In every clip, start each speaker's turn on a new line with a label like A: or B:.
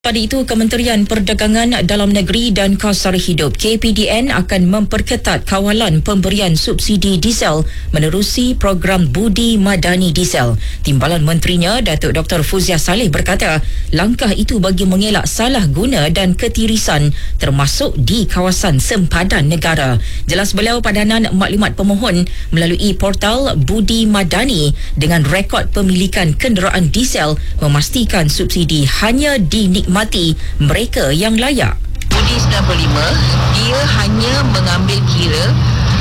A: Pada itu, Kementerian Perdagangan Dalam Negeri dan Kos Sara Hidup KPDN akan memperketat kawalan pemberian subsidi diesel menerusi program Budi Madani Diesel. Timbalan Menterinya, Datuk Dr. Fuzia Saleh berkata, langkah itu bagi mengelak salah guna dan ketirisan termasuk di kawasan sempadan negara. Jelas beliau padanan maklumat pemohon melalui portal Budi Madani dengan rekod pemilikan kenderaan diesel memastikan subsidi hanya dinikmati mereka yang layak.
B: Budi 95, dia hanya mengambil kira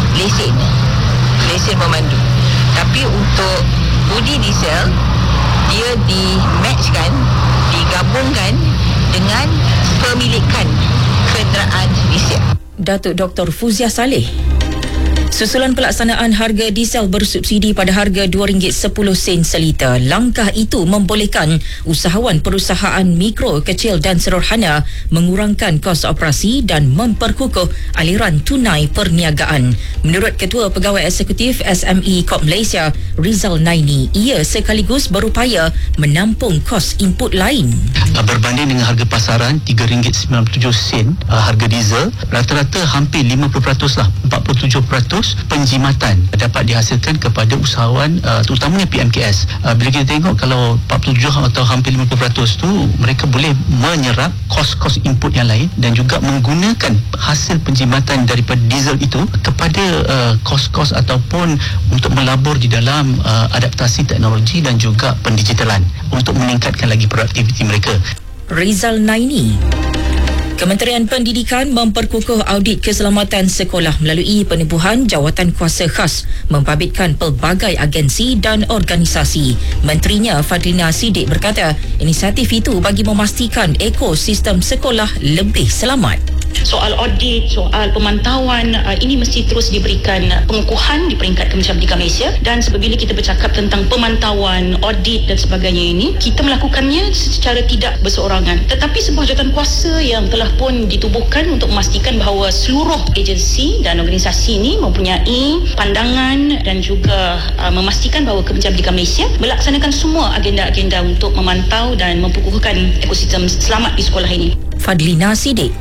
B: lesen memandu. Tapi untuk Budi diesel, dia di-matchkan, digabungkan dengan pemilikan kenderaan diesel.
A: Datuk Dr. Fuzia Saleh. Susulan pelaksanaan harga diesel bersubsidi pada harga RM2.10 seliter. Langkah itu membolehkan usahawan perusahaan mikro, kecil dan sederhana mengurangkan kos operasi dan memperkukuh aliran tunai perniagaan. Menurut Ketua Pegawai Eksekutif SME Corp Malaysia, Rizal Naini, ia sekaligus berupaya menampung kos input lain.
C: Berbanding dengan harga pasaran RM3.97 harga diesel, rata-rata hampir 50% lah, 47% penjimatan dapat dihasilkan kepada usahawan, terutamanya PMKS. Bila kita tengok kalau 47 atau hampir 50% tu, mereka boleh menyerap kos-kos input yang lain dan juga menggunakan hasil penjimatan daripada diesel itu kepada kos-kos ataupun untuk melabur di dalam adaptasi teknologi dan juga pendigitalan untuk meningkatkan lagi produktiviti mereka.
A: Rizal Naini. Kementerian Pendidikan memperkukuh audit keselamatan sekolah melalui penubuhan jawatan kuasa khas membabitkan pelbagai agensi dan organisasi. Menterinya Fadlina Siddiq berkata, inisiatif itu bagi memastikan ekosistem sekolah lebih selamat.
D: Soal audit, soal pemantauan, ini mesti terus diberikan pengukuhan di peringkat Kementerian Pendidikan Malaysia. Dan apabila kita bercakap tentang pemantauan, audit dan sebagainya ini, kita melakukannya secara tidak berseorangan. Tetapi sebuah jawatan kuasa yang telah pun ditubuhkan untuk memastikan bahawa seluruh agensi dan organisasi ini mempunyai pandangan dan juga memastikan bahawa Kementerian Pendidikan Malaysia melaksanakan semua agenda-agenda untuk memantau dan memperkukuhkan ekosistem selamat di sekolah ini.
A: Fadlina Siddiq.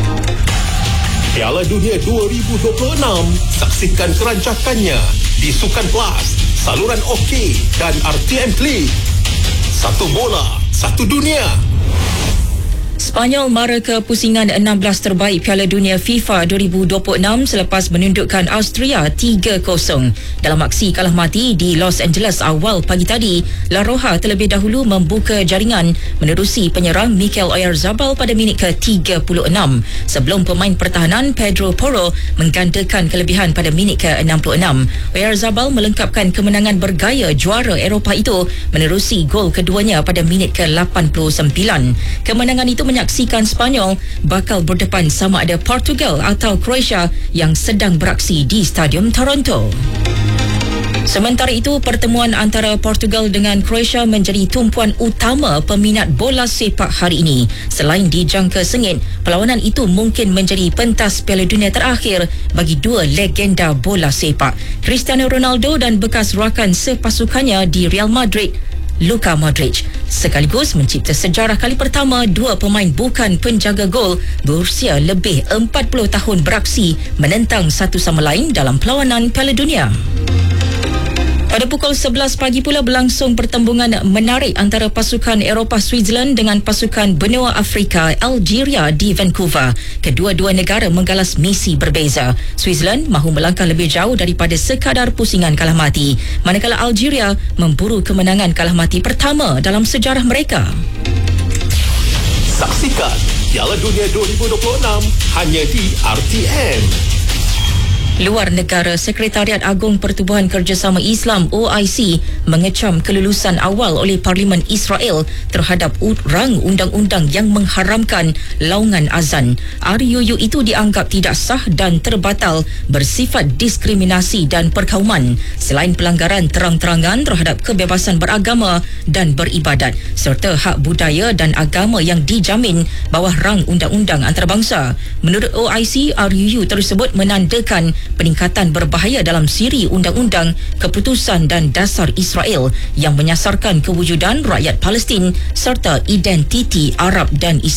E: Piala Dunia 2026, saksikan kerancakannya di Sukan Plus, saluran OK dan RTM Klik. Satu bola, satu dunia.
A: Spanyol mara ke pusingan 16 terbaik Piala Dunia FIFA 2026 selepas menundukkan Austria 3-0. Dalam aksi kalah mati di Los Angeles awal pagi tadi, La Roja terlebih dahulu membuka jaringan menerusi penyerang Mikel Oyarzabal pada minit ke-36 sebelum pemain pertahanan Pedro Porro menggandakan kelebihan pada minit ke-66. Oyarzabal melengkapkan kemenangan bergaya juara Eropah itu menerusi gol keduanya pada minit ke-89. Kemenangan itu menyaksikan Spanyol bakal berdepan sama ada Portugal atau Croatia yang sedang beraksi di Stadium Toronto. Sementara itu, pertemuan antara Portugal dengan Croatia menjadi tumpuan utama peminat bola sepak hari ini. Selain dijangka sengit, perlawanan itu mungkin menjadi pentas Piala Dunia terakhir bagi dua legenda bola sepak, Cristiano Ronaldo dan bekas rakan sepasukannya di Real Madrid, Luka Modric, sekaligus mencipta sejarah kali pertama dua pemain bukan penjaga gol berusia lebih 40 tahun beraksi menentang satu sama lain dalam perlawanan Piala Dunia. Pada pukul 11 pagi pula berlangsung pertembungan menarik antara pasukan Eropah Switzerland dengan pasukan benua Afrika Algeria di Vancouver. Kedua-dua negara menggalas misi berbeza. Switzerland mahu melangkah lebih jauh daripada sekadar pusingan kalah mati, manakala Algeria memburu kemenangan kalah mati pertama dalam sejarah mereka.
E: Saksikan Piala Dunia 2026 hanya di RTM.
A: Luar negara, Sekretariat Agung Pertubuhan Kerjasama Islam OIC mengecam kelulusan awal oleh Parlimen Israel terhadap rang undang-undang yang mengharamkan laungan azan. RUU itu dianggap tidak sah dan terbatal bersifat diskriminasi dan perkauman selain pelanggaran terang-terangan terhadap kebebasan beragama dan beribadat serta hak budaya dan agama yang dijamin bawah rang undang-undang antarabangsa. Menurut OIC, RUU tersebut menandakan peningkatan berbahaya dalam siri undang-undang, keputusan dan dasar Israel Israel yang menyasarkan kewujudan rakyat Palestin serta identiti Arab dan Islam.